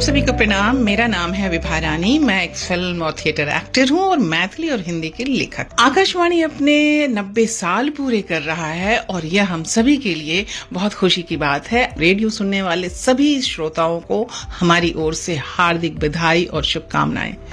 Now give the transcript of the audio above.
सभी को प्रणाम। मेरा नाम है विभा रानी। मैं एक फिल्म और थिएटर एक्टर हूँ और मैथिली और हिंदी के लेखक। आकाशवाणी अपने 90 साल पूरे कर रहा है और यह हम सभी के लिए बहुत खुशी की बात है। रेडियो सुनने वाले सभी श्रोताओं को हमारी ओर से हार्दिक बधाई और शुभकामनाएं।